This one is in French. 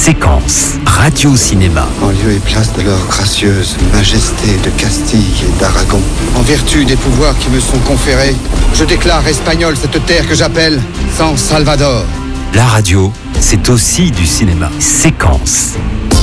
Séquence Radio-Cinéma. En lieu et place de leur gracieuse majesté de Castille et d'Aragon, en vertu des pouvoirs qui me sont conférés, je déclare espagnole cette terre que j'appelle San Salvador. La radio, c'est aussi du cinéma. Séquence.